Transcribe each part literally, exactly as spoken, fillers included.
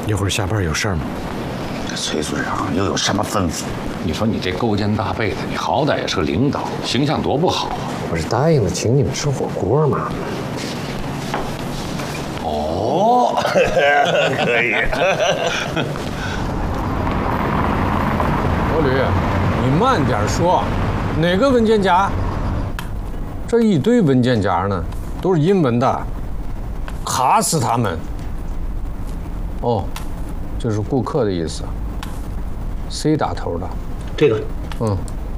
一会儿下班有事儿吗？ 这崔组长又有什么吩咐？ 你说你这勾肩搭背的，你好歹也是个领导，形象多不好啊！ 我是答应了请你们吃火锅嘛。 哦，可以。 国旅，你慢点说，哪个文件夹？这一堆文件夹呢，都是英文的，卡死他们。哦，这是顾客的意思 ，C 打头的。 这个， 嗯，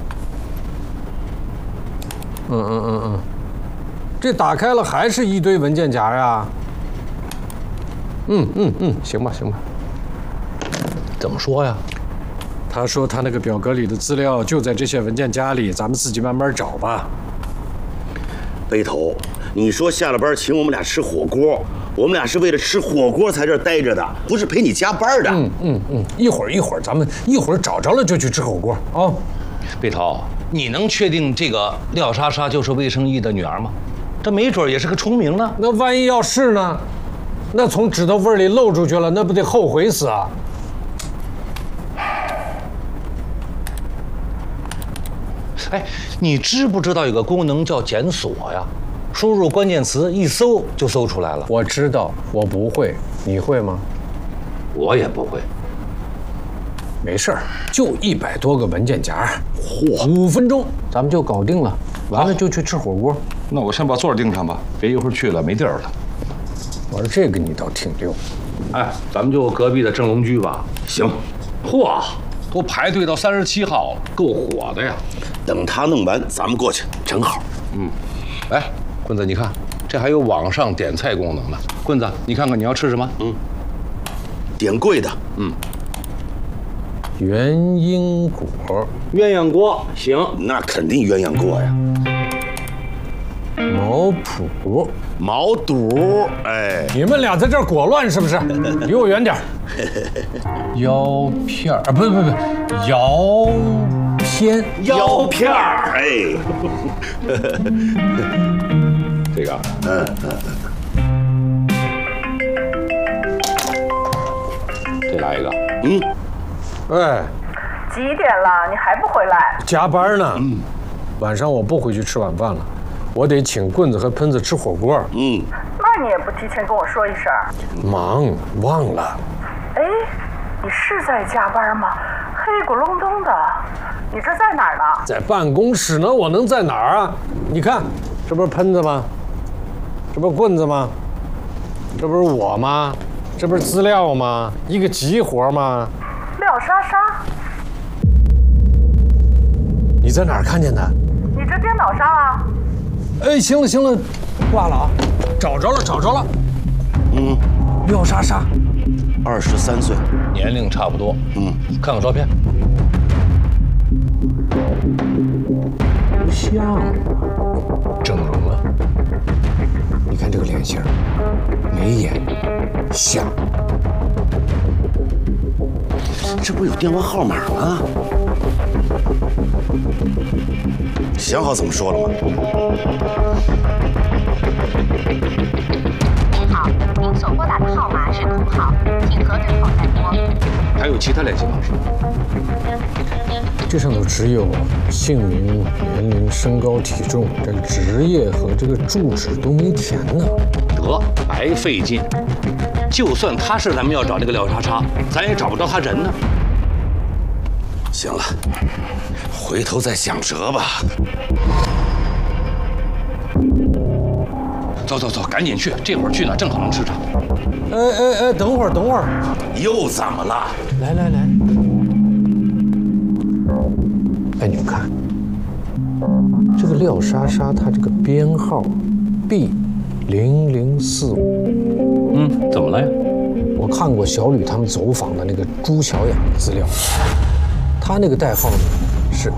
嗯嗯嗯嗯，这打开了还是一堆文件夹呀？嗯嗯嗯，行吧行吧。 怎么说呀？ 他说他那个表格里的资料就在这些文件夹里，咱们自己慢慢找吧。 背头，你说下了班请我们俩吃火锅，我们俩是为了吃火锅才这儿待着的，不是陪你加班的。 嗯嗯嗯，一会儿一会儿，咱们一会儿找着了就去吃火锅啊。 贝涛，你能确定这个廖莎莎就是魏生义的女儿吗？这没准也是个重名呢。 那万一要是呢？那从指头缝里漏出去了，那不得后悔死啊！ 哎，你知不知道有个功能叫检索呀？输入关键词一搜就搜出来了。 我知道，我不会，你会吗？ 我也不会。 没事儿，就一百多个文件夹， 嚯， 五分钟咱们就搞定了。完了就去吃火锅。 那我先把座儿订上吧，别一会儿去了没地儿了。 玩这个你倒挺溜。 哎，咱们就隔壁的正龙居吧。 行。 嚯，都排队到三十七号，够火的呀！ 等他弄完，咱们过去，正好。 嗯，哎，棍子，你看，这还有网上点菜功能呢。棍子，你看看你要吃什么？ 嗯，点贵的。 嗯， 元因果， 鸳鸯锅行，那肯定鸳鸯锅呀。 毛肚， 毛肚，哎， 你们俩在这儿裹乱是不是？离我远点。腰片儿啊，不不不，腰片， 腰片儿，哎， 这个， 嗯嗯， 再来一个， 嗯， 哎， 几点了？你还不回来？ 加班呢。嗯，晚上我不回去吃晚饭了，我得请棍子和喷子吃火锅。 嗯， 那你也不提前跟我说一声？ 忙忘了。 哎，你是在加班吗？黑咕隆咚的，你这在哪儿呢？ 在办公室呢，我能在哪儿啊？你看，这不是喷子吗？这不是棍子吗？这不是我吗？这不是资料吗？一个急活吗？ 廖莎莎， 你在哪儿看见的？ 你这电脑上啊？ 哎，行了行了，挂了啊！找着了找着了， 嗯， 廖莎莎， 二十三岁， 年龄差不多。 嗯， 看看照片， 不像啊，整容了。你看这个脸型，眉眼像。 这不有电话号码吗？想好怎么说了吗？ 您好，您所拨打的号码是空号，请核对后再拨。 还有其他联系方式？ 这上头只有姓名、年龄、身高、体重，这个职业和这个住址都没填呢。 得，白费劲。就算他是咱们要找那个廖莎莎，咱也找不着他人呢。 行了，回头再想辙吧。 走走走，赶紧去，这会儿去呢，正好能吃上。 哎哎哎，等会儿等会儿， 又怎么了？ 来来来，哎，你们看，这个廖莎莎她这个编号 B 零零四五， 嗯，怎么了呀？ 我看过小吕他们走访的那个朱小雅的资料，她那个代号呢